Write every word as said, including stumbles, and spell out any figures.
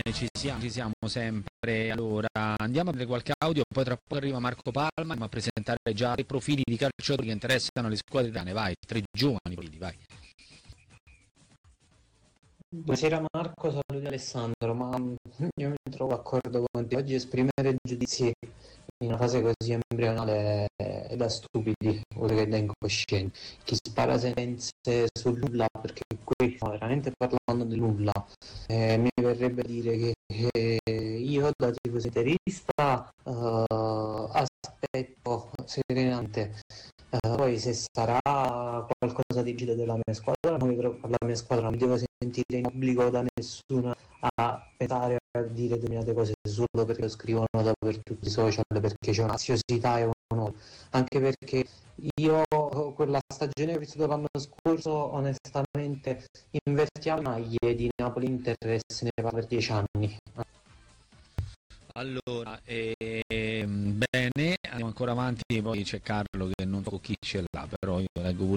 ci siamo, ci siamo sempre. Allora, andiamo a vedere qualche audio, poi tra poco arriva Marco Palma a presentare già i profili di calciatori che interessano le squadre italiane. Vai, tre giovani profili, vai. Buonasera Marco, saluti Alessandro, ma io mi trovo d'accordo con te. Oggi esprimere giudizi in una fase così embrionale è da stupidi, oltre che da incoscienti. Chi spara sentenze sul nulla, perché qui stiamo veramente parlando di nulla, eh, mi verrebbe a dire che eh, io da tifoso interista eh, aspetto serenamente. Uh, poi se sarà qualcosa di rigida della mia squadra, non mi preoccupa, la mia squadra non mi devo sentire in obbligo da nessuno a pensare a dire determinate cose solo perché lo scrivono dappertutto i social, perché c'è una ziosità e un onore. Anche perché io quella stagione che ho vissuto l'anno scorso, onestamente, invertiamo le maglie di Napoli-Inter e se ne va per dieci anni. Allora, ehm, bene, andiamo ancora avanti, poi c'è Carlo che non so chi ce l'ha, però io leggo pure